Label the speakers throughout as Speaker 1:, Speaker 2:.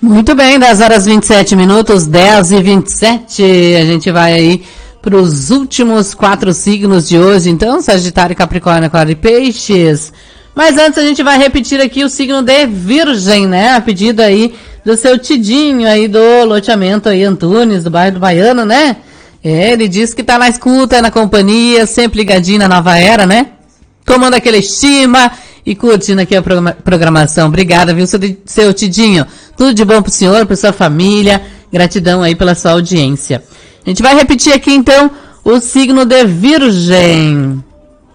Speaker 1: Muito bem, 10 horas 27 minutos, 10h27. A gente vai aí para os últimos 4 signos de hoje. Então, Sagitário, Capricórnio, Aquário e Peixes. Mas antes a gente vai repetir aqui o signo de Virgem, né? A pedido aí do seu Tidinho aí do loteamento aí, Antunes, do bairro do Baiano, né? Ele diz que tá na escuta, na companhia, sempre ligadinho na Nova Era, né? Tomando aquele estima e curtindo aqui a programação. Obrigada, viu, seu Tidinho? Tudo de bom pro senhor, pra sua família. Gratidão aí pela sua audiência. A gente vai repetir aqui, então, o signo de Virgem.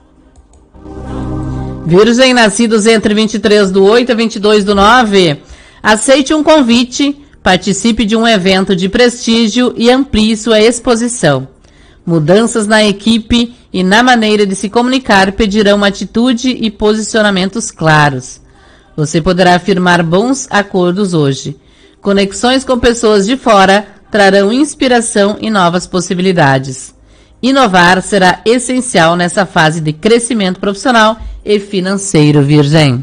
Speaker 1: Virgem, nascidos entre 23/8 e 22/9. Aceite um convite, participe de um evento de prestígio e amplie sua exposição. Mudanças na equipe e na maneira de se comunicar pedirão atitude e posicionamentos claros. Você poderá firmar bons acordos hoje. Conexões com pessoas de fora trarão inspiração e novas possibilidades. Inovar será essencial nessa fase de crescimento profissional e financeiro, Virgem.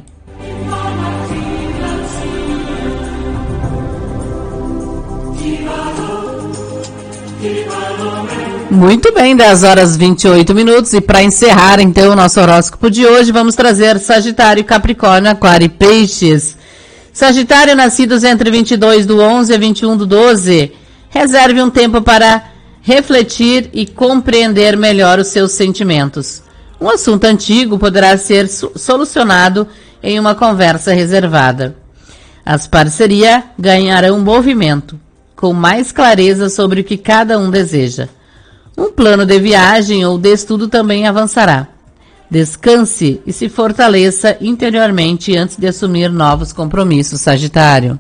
Speaker 1: Muito bem, 10 horas 28 minutos. E para encerrar, então, o nosso horóscopo de hoje, vamos trazer Sagitário, Capricórnio, Aquário e Peixes. Sagitário, nascidos entre 22/11 e 21/12. Reserve um tempo para refletir e compreender melhor os seus sentimentos. Um assunto antigo poderá ser solucionado em uma conversa reservada. As parcerias ganharão movimento, com mais clareza sobre o que cada um deseja. Um plano de viagem ou de estudo também avançará. Descanse e se fortaleça interiormente antes de assumir novos compromissos, Sagitário.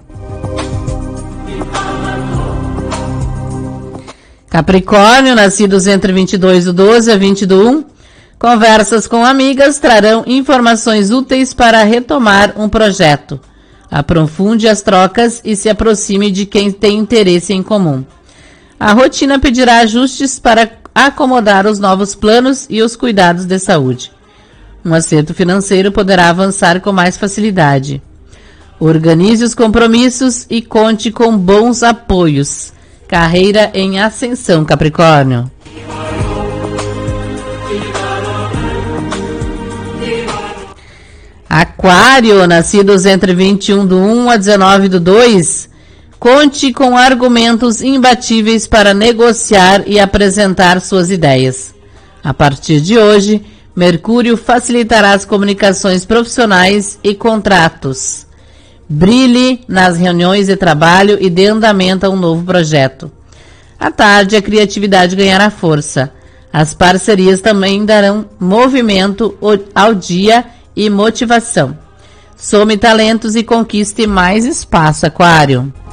Speaker 1: Capricórnio, nascidos entre 22/12 a 20/1. Conversas com amigas trarão informações úteis para retomar um projeto. Aprofunde as trocas e se aproxime de quem tem interesse em comum. A rotina pedirá ajustes para acomodar os novos planos e os cuidados de saúde. Um acerto financeiro poderá avançar com mais facilidade. Organize os compromissos e conte com bons apoios. Carreira em ascensão, Capricórnio. Aquário, nascidos entre 21/1 a 19/2. Conte com argumentos imbatíveis para negociar e apresentar suas ideias. A partir de hoje, Mercúrio facilitará as comunicações profissionais e contratos. Brilhe nas reuniões de trabalho e dê andamento a um novo projeto. À tarde, a criatividade ganhará força. As parcerias também darão movimento ao dia e motivação. Some talentos e conquiste mais espaço, Aquário.